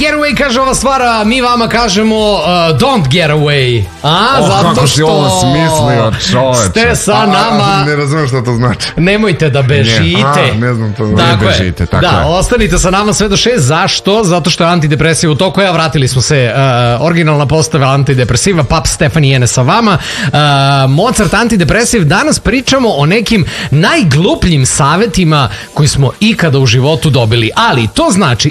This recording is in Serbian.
get away, kaže ova stvar, a mi vama kažemo don't get away. Zato kako si ovo smislio, čoveče. Ste sa nama. Ne razumem šta to znači. Nemojte da bežite. Ne znam to znači. Ne bežite, tako da, je. ostanite sa nama sve do 6. Zašto? Zato što je antidepresiv u toku. Vratili smo se, originalna postava antidepresiva, Pap Stefani Jene sa vama. Mozart antidepresiv. Danas pričamo o nekim najglupljim savetima koji smo ikada u životu dobili. Ali to znači